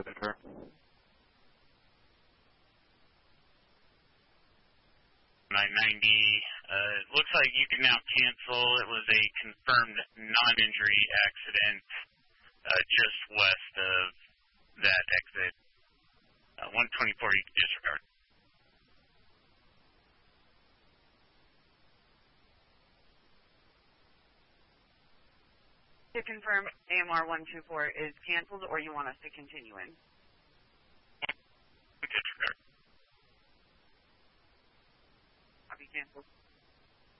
Center. It looks like you can now cancel. It was a confirmed non-injury accident just west of that exit. 124 you can disregard. To confirm, AMR 124 is canceled, or you want us to continue in? Disregard. Copy, canceled.